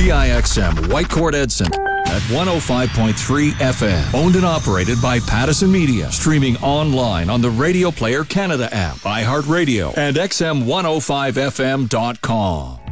VIXM Whitecourt Edson at 105.3 FM. Owned and operated by Pattison Media. Streaming online on the Radio Player Canada app, iHeartRadio, and XM105FM.com.